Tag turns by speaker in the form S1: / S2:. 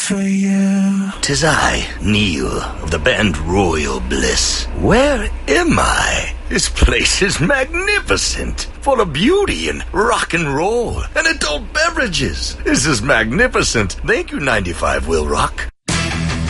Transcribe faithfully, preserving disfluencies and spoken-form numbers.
S1: for you.
S2: Tis I, Neil, of the band Royal Bliss. Where am I? This place is magnificent, full of beauty and rock and roll and adult beverages. This is magnificent. Thank you, ninety-five Will Rock.